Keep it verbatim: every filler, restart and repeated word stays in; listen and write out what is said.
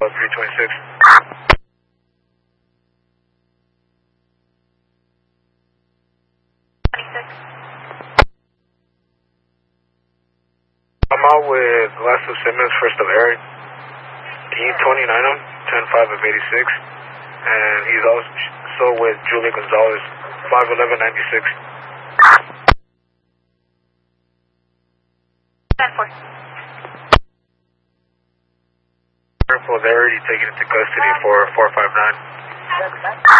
three twenty-six. I'm out with Lasso Simmons, first of Eric. Can you twenty-nine him? ten five of eighty-six. And he's also with Julie Gonzalez, five eleven ninety-six. ten four. Careful, they're already taken into custody for four five nine.